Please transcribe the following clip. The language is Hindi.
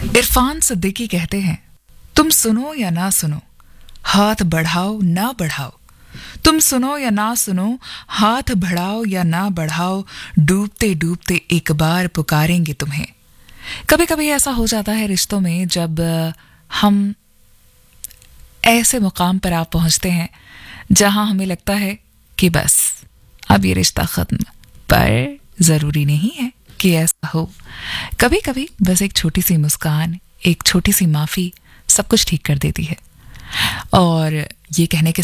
इरफान सिद्दीकी कहते हैं, तुम सुनो या ना सुनो, हाथ बढ़ाओ ना बढ़ाओ। तुम सुनो या ना सुनो, हाथ बढ़ाओ या ना बढ़ाओ, डूबते डूबते एक बार पुकारेंगे तुम्हें। कभी कभी ऐसा हो जाता है रिश्तों में, जब हम ऐसे मुकाम पर आप पहुंचते हैं जहां हमें लगता है कि बस अब ये रिश्ता खत्म, पर जरूरी नहीं है कि ऐसा हो। कभी कभी बस एक छोटी सी मुस्कान, एक छोटी सी माफी सब कुछ ठीक कर देती है। और ये कहने के